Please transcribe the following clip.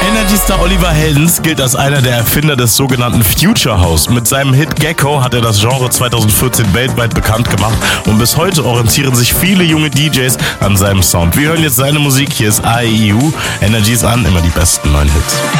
Energy-Star Oliver Heldens gilt als einer der Erfinder des sogenannten Future House. Mit seinem Hit Gecko hat er das Genre 2014 weltweit bekannt gemacht und bis heute orientieren sich viele junge DJs an seinem Sound. Wir hören jetzt seine Musik, hier ist AEU. Energy ist an, immer die besten neuen Hits.